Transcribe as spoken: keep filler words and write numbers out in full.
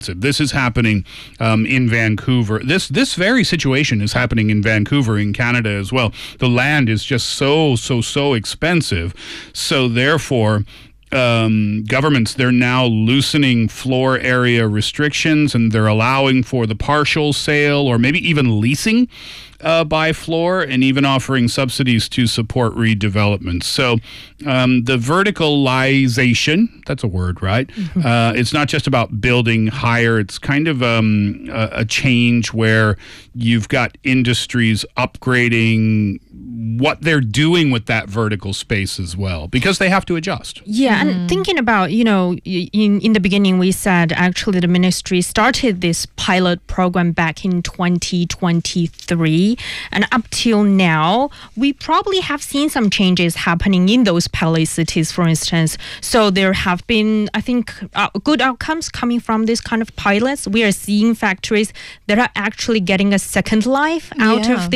This is happening um, in Vancouver. This this very situation is happening in Vancouver, in Canada as well. The land is just so, so, so expensive. So therefore, um, governments, they're now loosening floor area restrictions, and they're allowing for the partial sale or maybe even leasing Uh, by floor, and even offering subsidies to support redevelopment. So um, the verticalization, that's a word, right? Mm-hmm. Uh, it's not just about building higher. It's kind of um, a, a change where you've got industries upgrading what they're doing with that vertical space as well, because they have to adjust. Yeah, mm. and thinking about, you know, in, in the beginning we said actually the ministry started this pilot program back in twenty twenty-three. And up till now, we probably have seen some changes happening in those Pele cities, for instance. So there have been, I think, uh, good outcomes coming from this kind of pilots. We are seeing factories that are actually getting a second life out yeah. of this.